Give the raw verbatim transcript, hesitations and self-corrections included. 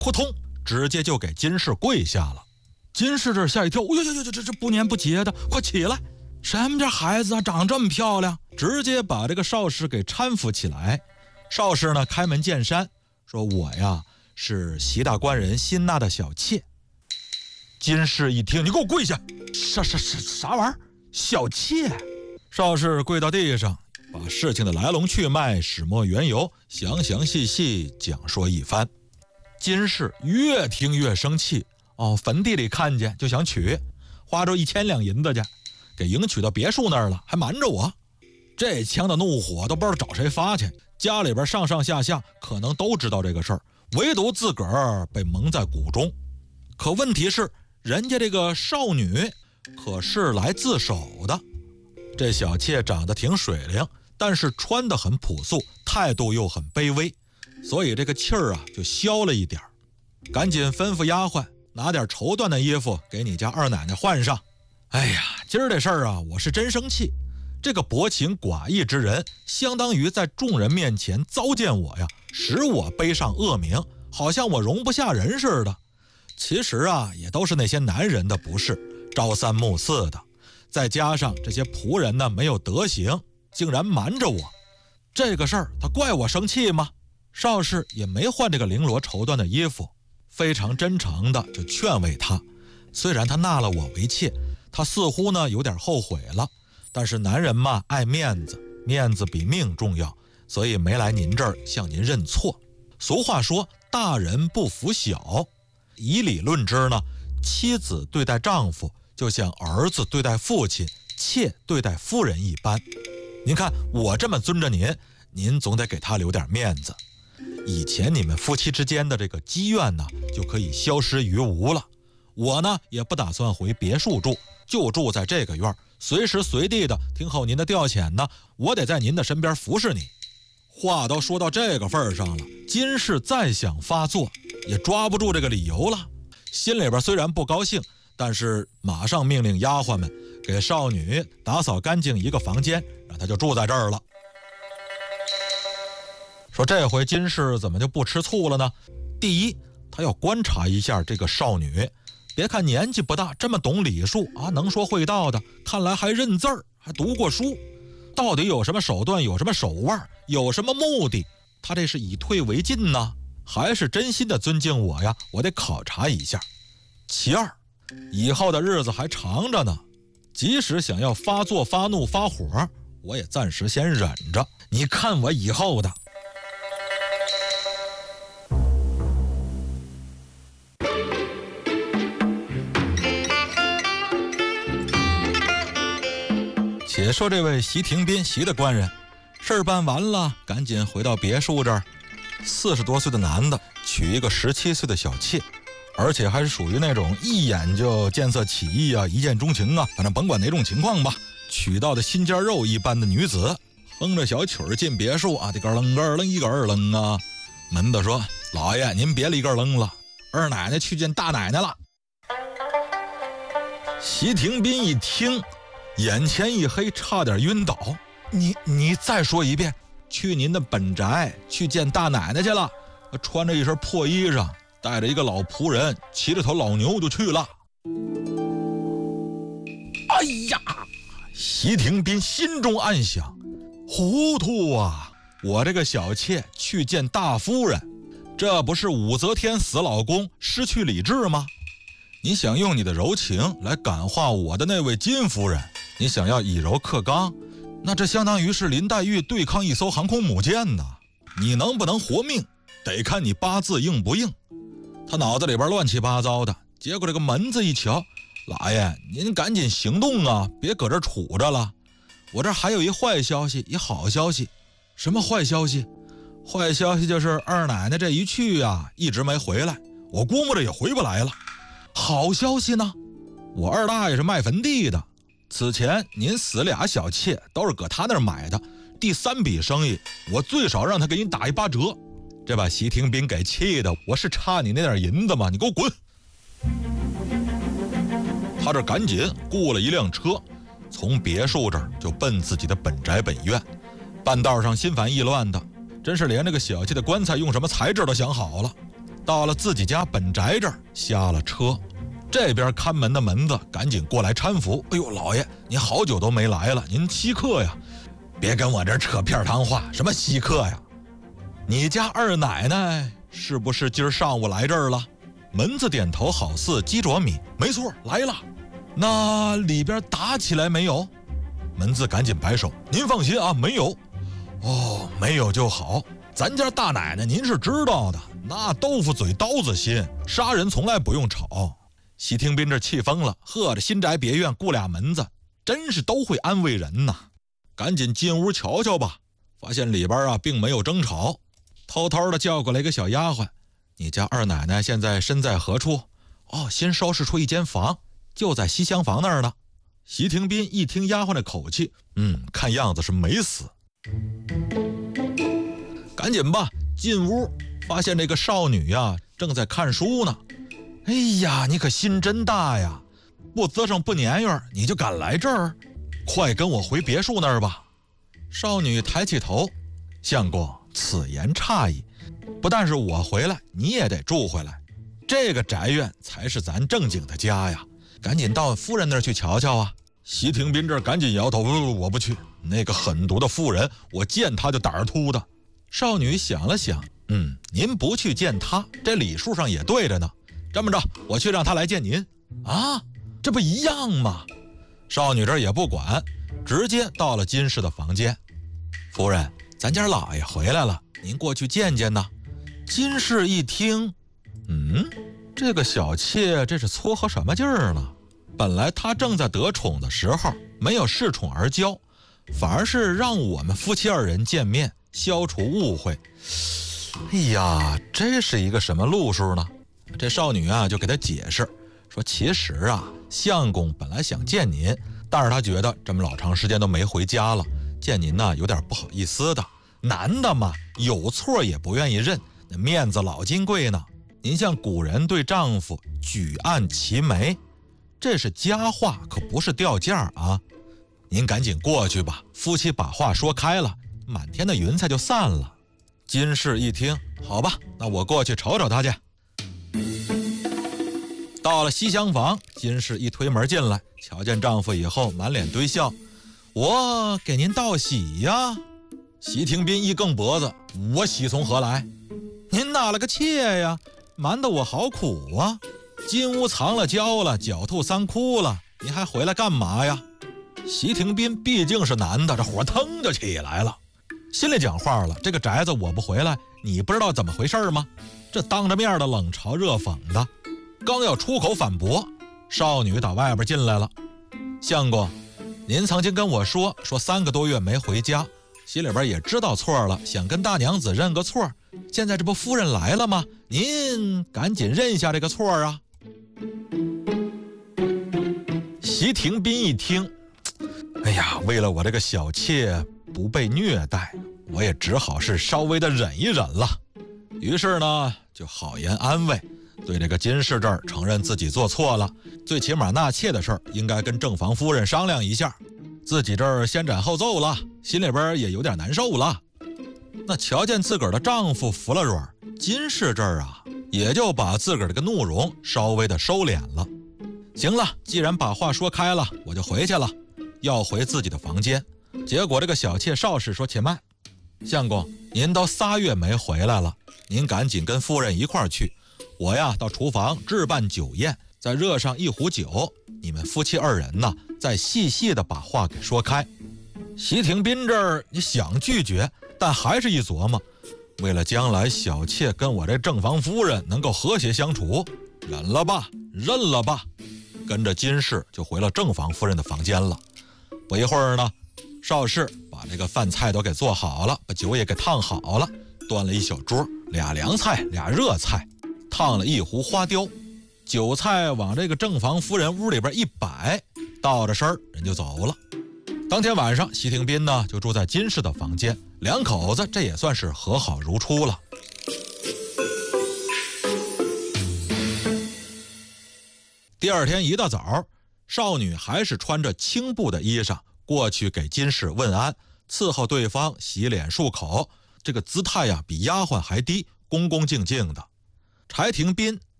扑通，直接就给金氏跪下了。金氏这吓一跳，哎呦呦呦，这这不年不节的，快起来！什么这孩子啊，长这么漂亮，直接把这个邵氏给搀扶起来。邵氏呢，开门见山说：“我呀，是习大官人新纳的小妾。”金氏一听，你给我跪下！啥啥啥啥玩意儿？小妾？邵氏跪到地上，把事情的来龙去脉、始末缘由详详细细讲说一番。金氏越听越生气，哦，坟地里看见就想娶，花着一千两银子去，给迎娶到别墅那儿了，还瞒着我。这腔的怒火都不知道找谁发去，家里边上上下下可能都知道这个事儿，唯独自个儿被蒙在鼓中。可问题是，人家这个少女可是来自首的，这小妾长得挺水灵，但是穿得很朴素，态度又很卑微，所以这个气儿啊就消了一点。赶紧吩咐丫鬟拿点绸缎的衣服给你家二奶奶换上。哎呀，今儿这事儿啊，我是真生气。这个薄情寡义之人，相当于在众人面前糟践我呀，使我背上恶名，好像我容不下人似的。其实啊，也都是那些男人的不是，朝三暮四的，再加上这些仆人呢没有德行，竟然瞒着我。这个事儿他怪我生气吗？邵氏也没换这个绫罗绸缎的衣服，非常真诚的就劝慰他。虽然他纳了我为妾，他似乎呢有点后悔了，但是男人嘛爱面子，面子比命重要，所以没来您这儿向您认错。俗话说大人不服小，以理论之呢，妻子对待丈夫就像儿子对待父亲，妾对待夫人一般。您看我这么尊着您，您总得给他留点面子。以前你们夫妻之间的这个积怨呢，就可以消失于无了。我呢也不打算回别墅住，就住在这个院，随时随地的听候您的调遣呢，我得在您的身边服侍你。话都说到这个份上了，金氏再想发作也抓不住这个理由了。心里边虽然不高兴，但是马上命令丫鬟们给少女打扫干净一个房间，让她就住在这儿了。说这回金氏怎么就不吃醋了呢？第一，他要观察一下这个少女，别看年纪不大，这么懂礼数啊，能说会道的，看来还认字儿，还读过书，到底有什么手段，有什么手腕，有什么目的？他这是以退为进呢，还是真心的尊敬我呀？我得考察一下。其二，以后的日子还长着呢，即使想要发作发怒发火，我也暂时先忍着，你看我以后的。且说这位席廷斌，席的官人，事儿办完了，赶紧回到别墅这儿。四十多岁的男的娶一个十七岁的小妾，而且还是属于那种一眼就见色起意啊，一见钟情啊，反正甭管哪种情况吧，娶到的心尖肉一般的女子，哼着小曲儿进别墅啊，这个楞个楞一个二楞啊。门子说：“老爷，您别里个楞了，二奶奶去见大奶奶了。”席廷斌一听，眼前一黑，差点晕倒。你你再说一遍，去您的本宅去见大奶奶去了，穿着一身破衣裳，带着一个老仆人，骑着头老牛就去了。哎呀，席廷斌心中暗想，糊涂啊，我这个小妾去见大夫人，这不是武则天死老公，失去理智吗？你想用你的柔情来感化我的那位金夫人，你想要以柔克刚，那这相当于是林黛玉对抗一艘航空母舰呐！你能不能活命，得看你八字硬不硬。他脑子里边乱七八糟的，结果这个门子一瞧，老爷您赶紧行动啊，别搁这杵着了。我这还有一坏消息，一好消息。什么坏消息？坏消息就是二奶奶这一去啊，一直没回来，我估摸着也回不来了。好消息呢，我二大爷是卖坟地的，此前您死俩小妾都是搁他那儿买的，第三笔生意我最少让他给你打一八折。这把席廷斌给气的，我是差你那点银子吗？你给我滚！他这赶紧雇了一辆车，从别墅这儿就奔自己的本宅本院。半道上心烦意乱的，真是连这个小妾的棺材用什么材质都想好了。 到了自己家本宅这儿下了车，这边看门的门子赶紧过来搀扶。哎呦，老爷，您好久都没来了，您稀客呀？别跟我这扯片汤话，什么稀客呀？你家二奶奶是不是今儿上午来这儿了？门子点头，好似鸡啄米。没错，来了。那里边打起来没有？门子赶紧摆手，您放心啊，没有。哦，没有就好。咱家大奶奶您是知道的，那豆腐嘴刀子心，杀人从来不用炒。席听斌这气疯了，呵，这新宅别院雇俩门子，真是都会安慰人呐。赶紧进屋瞧瞧吧。发现里边啊并没有争吵，偷偷的叫过来一个小丫鬟，你家二奶奶现在身在何处？哦，新收拾出一间房，就在西厢房那儿呢。席听斌一听丫鬟的口气，嗯，看样子是没死。赶紧吧，进屋发现这个少女呀正在看书呢。哎呀，你可心真大呀，不滋生不年月你就敢来这儿？快跟我回别墅那儿吧。少女抬起头，相公，此言差矣，不但是我回来，你也得住回来，这个宅院才是咱正经的家呀，赶紧到夫人那儿去瞧瞧啊。席听斌这儿赶紧摇头，我不去，那个狠毒的妇人，我见她就胆儿突的。少女想了想，嗯，您不去见她，这礼数上也对着呢。这么着，我去让她来见您啊，这不一样吗？少女这儿也不管，直接到了金氏的房间。夫人，咱家老爷回来了，您过去见见呢。金氏一听，嗯，这个小妾这是撮合什么劲儿呢？本来她正在得宠的时候，没有恃宠而骄，反而是让我们夫妻二人见面，消除误会。哎呀，这是一个什么路数呢？这少女啊就给他解释说，其实啊，相公本来想见您，但是他觉得这么老长时间都没回家了，见您呢有点不好意思的。男的嘛，有错也不愿意认，那面子老金贵呢。您像古人对丈夫举案齐眉，这是佳话，可不是掉价啊。您赶紧过去吧，夫妻把话说开了，满天的云彩就散了。金氏一听，好吧，那我过去瞅瞅他去。到了西厢房，金氏一推门进来，瞧见丈夫以后满脸堆笑，我给您道喜呀。席听斌一更脖子，我喜从何来？您纳了个妾呀，瞒得我好苦啊。金屋藏了娇了，狡兔三窟了，您还回来干嘛呀？席听斌毕竟是男的，这火腾就起来了，心里讲话了，这个宅子我不回来，你不知道怎么回事吗？这当着面的冷嘲热讽的，刚要出口反驳，少女打外边进来了。相公，您曾经跟我说说三个多月没回家，心里边也知道错了，想跟大娘子认个错，现在这不夫人来了吗？您赶紧认下这个错啊。席听斌一听，哎呀，为了我这个小妾不被虐待，我也只好是稍微的忍一忍了。于是呢就好言安慰，对这个金氏这儿承认自己做错了，最起码纳妾的事儿应该跟正房夫人商量一下，自己这儿先斩后奏了，心里边也有点难受了。那瞧见自个儿的丈夫服了软，金氏这儿啊也就把自个儿这个怒容稍微的收敛了。行了，既然把话说开了，我就回去了，要回自己的房间。结果这个小妾邵氏说，且慢，相公，您都仨月没回来了，您赶紧跟夫人一块儿去，我呀到厨房置办酒宴，再热上一壶酒，你们夫妻二人呢再细细的把话给说开。席听斌这儿你想拒绝，但还是一琢磨，为了将来小妾跟我这正房夫人能够和谐相处，忍了吧，认了吧，跟着金氏就回了正房夫人的房间了。不一会儿呢，邵氏把这个饭菜都给做好了，把酒也给烫好了，端了一小桌，俩凉菜俩热菜，烫了一壶花雕，酒菜往这个正房夫人屋里边一摆，倒着身儿人就走了。当天晚上，席听斌呢就住在金氏的房间，两口子这也算是和好如初了。第二天一大早，少女还是穿着青布的衣裳过去给金氏问安，伺候对方洗脸漱口，这个姿态呀比丫鬟还低，恭恭敬敬的。 柴廷斌